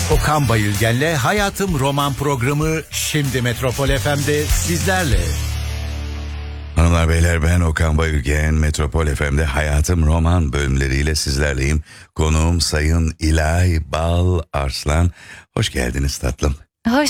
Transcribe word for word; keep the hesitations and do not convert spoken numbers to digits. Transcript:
Okan Bayülgen'le Hayatım Roman programı şimdi Metropol F M'de sizlerle. Hanımlar beyler, ben Okan Bayülgen. Metropol F M'de Hayatım Roman bölümleriyle sizlerleyim. Konuğum Sayın İlay Bal Arslan. Hoş geldiniz tatlım. Hoş